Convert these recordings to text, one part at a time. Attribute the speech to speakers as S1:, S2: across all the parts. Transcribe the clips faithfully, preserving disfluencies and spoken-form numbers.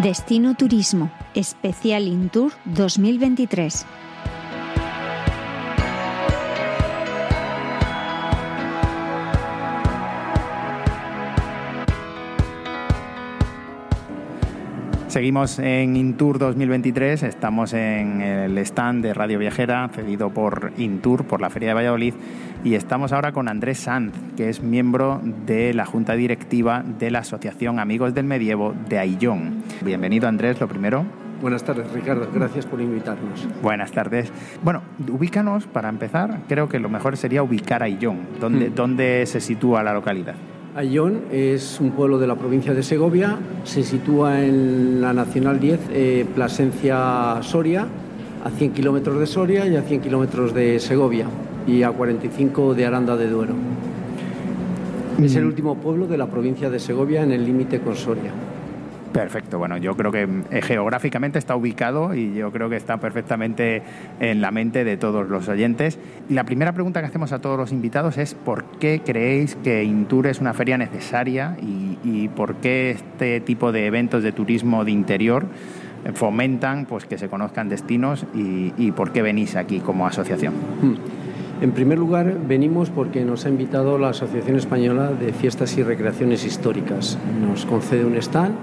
S1: Destino Turismo, especial Intour dos mil veintitrés.
S2: Seguimos en Intour dos mil veintitrés, estamos en el stand de Radio Viajera, cedido por Intour, por la Feria de Valladolid, y estamos ahora con Andrés Sanz, que es miembro de la Junta Directiva de la Asociación Amigos del Medievo de Ayllón. Bienvenido, Andrés, lo primero.
S3: Buenas tardes, Ricardo, gracias por invitarnos.
S2: Buenas tardes. Bueno, ubícanos, para empezar, creo que lo mejor sería ubicar Ayllón. ¿Dónde, hmm. ¿dónde se sitúa la localidad?
S3: Ayllón es un pueblo de la provincia de Segovia, se sitúa en la Nacional diez, eh, Plasencia-Soria, a cien kilómetros de Soria y a cien kilómetros de Segovia, y a cuarenta y cinco de Aranda de Duero. Mm. Es el último pueblo de la provincia de Segovia en el límite con Soria.
S2: Perfecto, bueno, yo creo que geográficamente está ubicado y yo creo que está perfectamente en la mente de todos los oyentes. Y la primera pregunta que hacemos a todos los invitados es ¿por qué creéis que Intour es una feria necesaria y, y por qué este tipo de eventos de turismo de interior fomentan pues que se conozcan destinos y, y por qué venís aquí como asociación?
S3: En primer lugar, venimos porque nos ha invitado la Asociación Española de Fiestas y Recreaciones Históricas. Nos concede un stand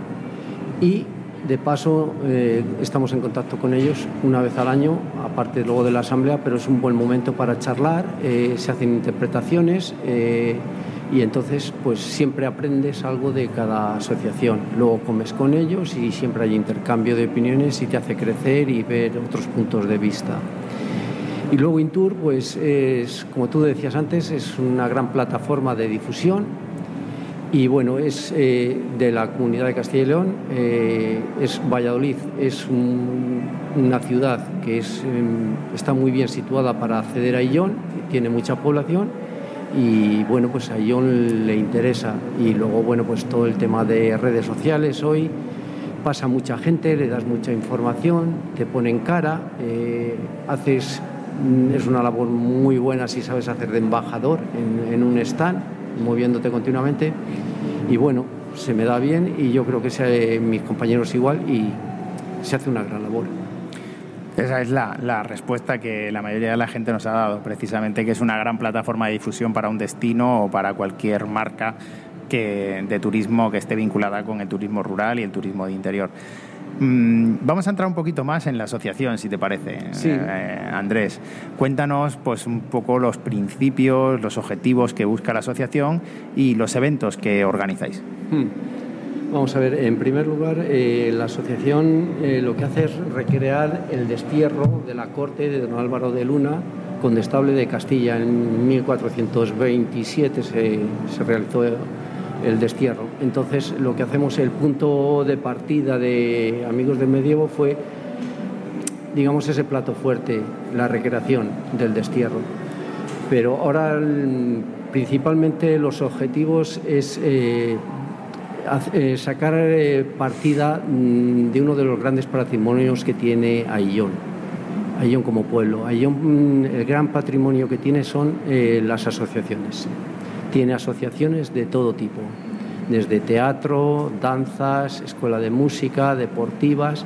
S3: y de paso eh, estamos en contacto con ellos una vez al año, aparte luego de la asamblea, pero es un buen momento para charlar, eh, se hacen interpretaciones eh, y entonces pues siempre aprendes algo de cada asociación. Luego comes con ellos y siempre hay intercambio de opiniones y te hace crecer y ver otros puntos de vista. Y luego Intour, pues es, como tú decías antes, es una gran plataforma de difusión. Y bueno, es eh, de la Comunidad de Castilla y León, eh, es Valladolid, es un, una ciudad que es, eh, está muy bien situada para acceder a Ayllón, tiene mucha población y bueno, pues a Ayllón le interesa. Y luego, bueno, pues todo el tema de redes sociales hoy, pasa mucha gente, le das mucha información, te ponen cara, eh, haces, es una labor muy buena si sabes hacer de embajador en, en un stand, moviéndote continuamente y bueno, se me da bien y yo creo que sea, mis compañeros igual y se hace una gran labor.
S2: Esa es la, la respuesta que la mayoría de la gente nos ha dado, precisamente que es una gran plataforma de difusión para un destino o para cualquier marca que, de turismo que esté vinculada con el turismo rural y el turismo de interior. Vamos a entrar un poquito más en la asociación, si te parece,
S3: sí.
S2: eh, Andrés. Cuéntanos pues, un poco los principios, los objetivos que busca la asociación y los eventos que organizáis.
S3: Hmm. Vamos a ver, en primer lugar, eh, la asociación eh, lo que hace es recrear el destierro de la corte de don Álvaro de Luna, condestable de Castilla. En mil cuatrocientos veintisiete se, se realizó el destierro. Entonces lo que hacemos, el punto de partida de Amigos del Medievo fue, digamos, ese plato fuerte, la recreación del destierro. Pero ahora principalmente los objetivos es eh, eh, sacar eh, partida mm, de uno de los grandes patrimonios que tiene Ayllón. Ayllón como pueblo. Ayllón, el gran patrimonio que tiene son eh, las asociaciones. Tiene asociaciones de todo tipo, desde teatro, danzas, escuela de música, deportivas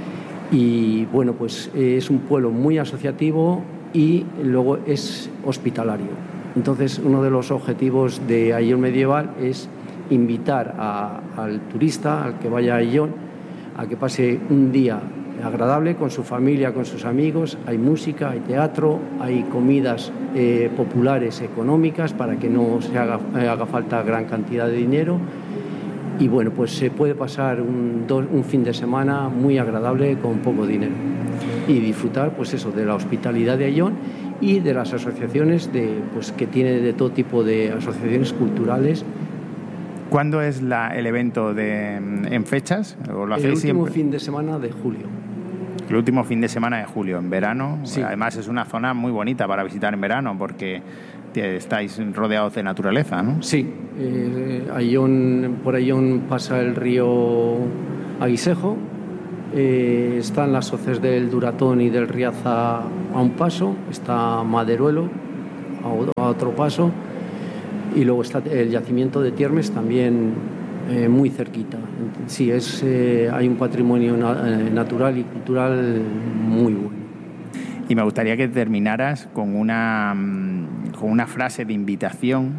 S3: y bueno, pues es un pueblo muy asociativo y luego es hospitalario. Entonces, uno de los objetivos de Ayllón Medieval es invitar a, al turista, al que vaya a Ayllón, a que pase un día agradable con su familia, con sus amigos. Hay música, hay teatro, hay comidas eh, populares económicas para que no se haga, eh, haga falta gran cantidad de dinero y bueno, pues se puede pasar un, do, un fin de semana muy agradable con poco dinero y disfrutar pues eso, de la hospitalidad de Ayllón y de las asociaciones de, pues, que tiene de todo tipo de asociaciones culturales.
S2: ¿Cuándo es la, el evento de, en fechas? ¿O lo hacéis
S3: el último
S2: siempre?
S3: fin de semana de julio.
S2: El último fin de semana de julio, en verano.
S3: Sí.
S2: Además es una zona muy bonita para visitar en verano porque estáis rodeados de naturaleza, ¿no?
S3: Sí, eh, Ayllón, por Ayllón pasa el río Aguisejo, eh, están las hoces del Duratón y del Riaza a un paso, está Maderuelo a otro paso y luego está el yacimiento de Tiermes también eh, muy cerquita. Sí, es, eh, hay un patrimonio na- eh, natural y cultural muy bueno.
S2: Y me gustaría que terminaras con una, con una frase de invitación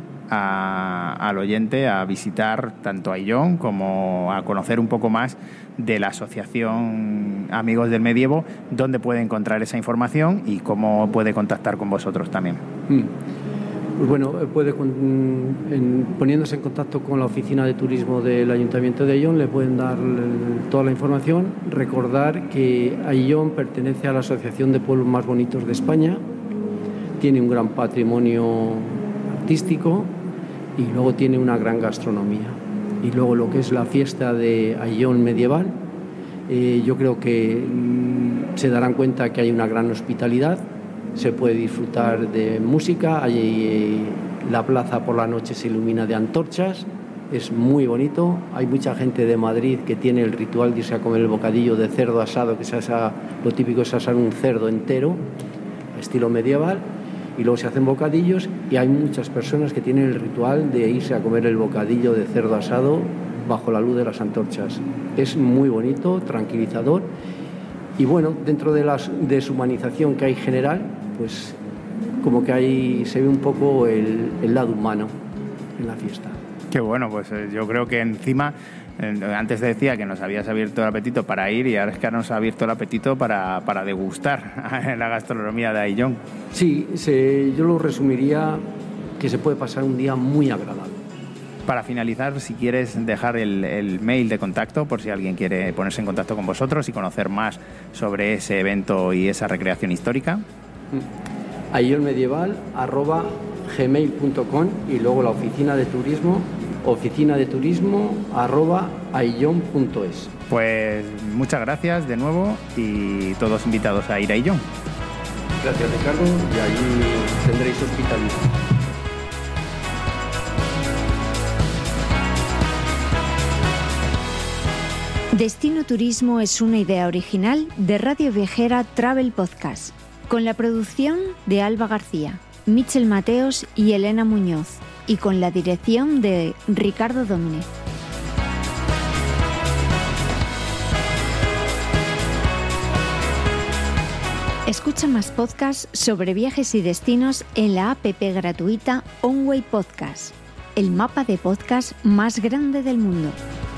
S2: a, al oyente a visitar tanto Ayllón como a conocer un poco más de la Asociación Amigos del Medievo, dónde puede encontrar esa información y cómo puede contactar con vosotros también.
S3: Mm. Pues bueno, puede con, en, poniéndose en contacto con la oficina de turismo del Ayuntamiento de Ayllón, le pueden dar el, toda la información. Recordar que Ayllón pertenece a la Asociación de Pueblos Más Bonitos de España, tiene un gran patrimonio artístico y luego tiene una gran gastronomía. Y luego lo que es la fiesta de Ayllón medieval, eh, yo creo que mm, se darán cuenta que hay una gran hospitalidad. Se puede disfrutar de música, hay, la plaza por la noche se ilumina de antorchas, es muy bonito. Hay mucha gente de Madrid que tiene el ritual de irse a comer el bocadillo de cerdo asado, que es asa, lo típico es asar un cerdo entero, estilo medieval, y luego se hacen bocadillos, y hay muchas personas que tienen el ritual de irse a comer el bocadillo de cerdo asado bajo la luz de las antorchas. Es muy bonito, tranquilizador, y bueno, dentro de la deshumanización que hay general, pues como que ahí se ve un poco el, el lado humano en la fiesta.
S2: Qué bueno, pues eh, yo creo que encima, eh, antes decía que nos habías abierto el apetito para ir y ahora es que nos ha abierto el apetito para, para degustar la gastronomía de Ayllón.
S3: Sí, se, yo lo resumiría que se puede pasar un día muy agradable.
S2: Para finalizar, si quieres dejar el, el mail de contacto por si alguien quiere ponerse en contacto con vosotros y conocer más sobre ese evento y esa recreación histórica.
S3: ayllonmedieval arroba gmail punto com y luego la oficina de turismo oficina de turismo arroba ayllón punto es.
S2: Pues muchas gracias de nuevo y todos invitados a ir a Ayllón.
S3: Gracias, Ricardo, y allí tendréis hospitalidad.
S1: Destino Turismo es una idea original de Radio Viajera Travel Podcast, con la producción de Alba García, Michel Mateos y Elena Muñoz, y con la dirección de Ricardo Domínguez. Escucha más podcasts sobre viajes y destinos en la app gratuita OnWay Podcast, el mapa de podcast más grande del mundo.